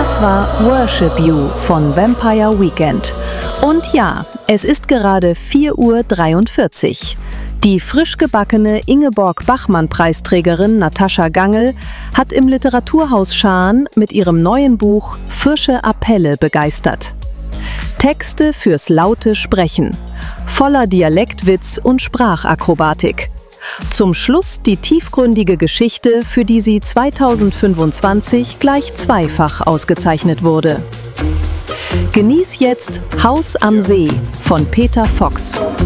Das war Worship You von Vampire Weekend. Und ja, es ist gerade 4:43 Uhr. Die frisch gebackene Ingeborg-Bachmann-Preisträgerin Natascha Gangl hat im Literaturhaus Schaan mit ihrem neuen Buch Frische Appelle begeistert. Texte fürs laute Sprechen, voller Dialektwitz und Sprachakrobatik. Zum Schluss die tiefgründige Geschichte, für die sie 2025 gleich zweifach ausgezeichnet wurde. Genieß jetzt Haus am See von Peter Fox.